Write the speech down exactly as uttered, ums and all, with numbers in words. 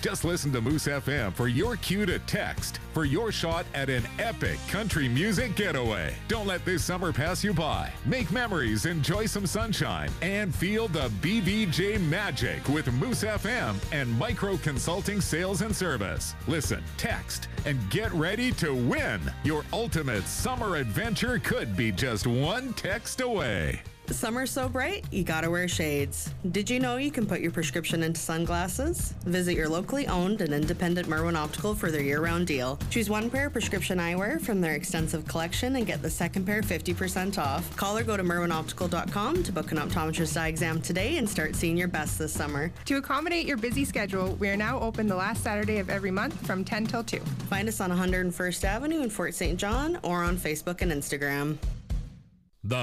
Just listen to Moose F M for your cue to text for your shot at an epic country music getaway. Don't let this summer pass you by. Make memories, enjoy some sunshine, and feel the B B J magic with Moose F M and Micro Consulting Sales and Service. Listen, text, and get ready to win. Your ultimate summer adventure could be just one text away. Summer's so bright, you gotta wear shades. Did you know you can put your prescription into sunglasses? Visit your locally owned and independent Merwin Optical for their year-round deal. Choose one pair of prescription eyewear from their extensive collection and get the second pair fifty percent off. Call or go to merwin optical dot com to book an optometrist eye exam today and start seeing your best this summer. To accommodate your busy schedule, we are now open the last Saturday of every month from ten till two. Find us on one hundred first Avenue in Fort Saint John or on Facebook and Instagram.